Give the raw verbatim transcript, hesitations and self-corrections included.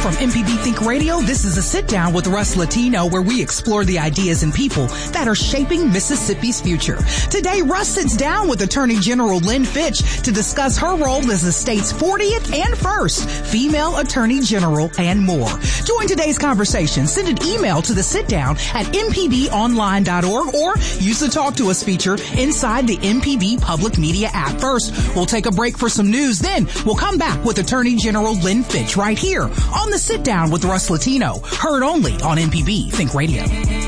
From M P B Think Radio, this is a sit-down with Russ Latino, where we explore the ideas and people that are shaping Mississippi's future. Today, Russ sits down with Attorney General Lynn Fitch to discuss her role as the state's fortieth and first female Attorney General and more. Join today's conversation. Send an email to the sit-down at m p b online dot org or use the Talk to Us feature inside the M P B Public Media app. First, we'll take a break for some news. Then, we'll come back with Attorney General Lynn Fitch right here on the Sit Down with Russ Latino, heard only on M P B Think Radio.